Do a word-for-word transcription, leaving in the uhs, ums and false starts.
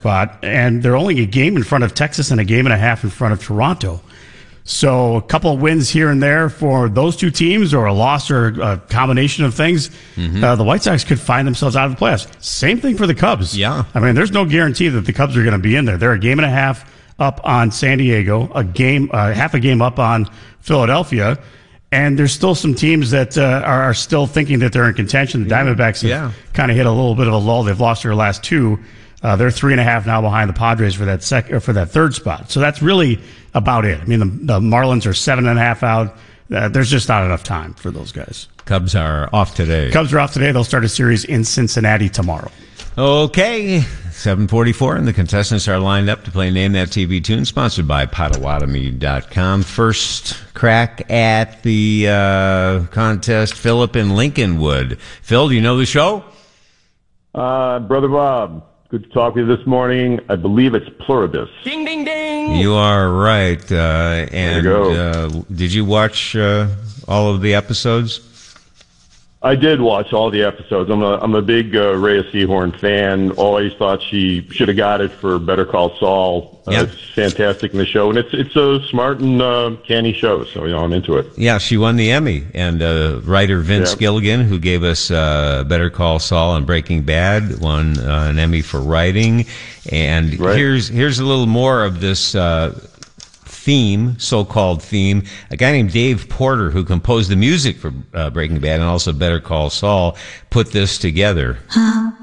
spot, and they're only a game in front of Texas and a game and a half in front of Toronto. So a couple of wins here and there for those two teams, or a loss, or a combination of things, mm-hmm. uh, the White Sox could find themselves out of the playoffs. Same thing for the Cubs. Yeah. I mean, there's no guarantee that the Cubs are going to be in there. They're a game and a half up on San Diego, a game, uh, half a game up on Philadelphia, and there's still some teams that uh, are, are still thinking that they're in contention. The Diamondbacks have yeah. kind of hit a little bit of a lull. They've lost their last two. Uh, they're three and a half now behind the Padres for that sec- or for that third spot. So that's really about it. I mean, the, the Marlins are seven and a half out. Uh, there's just not enough time for those guys. Cubs are off today. Cubs are off today. They'll start a series in Cincinnati tomorrow. Okay, seven forty-four, and the contestants are lined up to play Name That T V Tune, sponsored by Potawatomi dot com. First crack at the uh, contest, Philip in Lincolnwood. Phil, do you know the show? Uh, Brother Bob, good to talk with you this morning. I believe it's Pluribus. Ding, ding, ding. You are right. Uh, and There you go. Uh, did you watch uh, all of the episodes? I did watch all the episodes. I'm a I'm a big uh, Rhea Seahorn fan. Always thought she should have got it for Better Call Saul. Uh, Yep. It's fantastic in the show, and it's it's a smart and uh, canny show. So you know, I'm into it. Yeah, she won the Emmy. And uh, writer Vince Yep. Gilligan, who gave us uh, Better Call Saul and Breaking Bad, won uh, an Emmy for writing. And Right. here's here's a little more of this uh, theme, so-called theme. A guy named Dave Porter, who composed the music for uh, Breaking Bad and also Better Call Saul, put this together.